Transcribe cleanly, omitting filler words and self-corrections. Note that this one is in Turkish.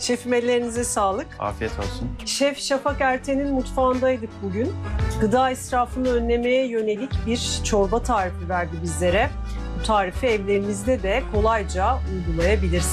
Şefim ellerinize sağlık. Afiyet olsun. Şef Şafak Erten'in mutfağındaydık bugün. Gıda israfını önlemeye yönelik bir çorba tarifi verdi bizlere. Bu tarifi evlerinizde de kolayca uygulayabilirsiniz.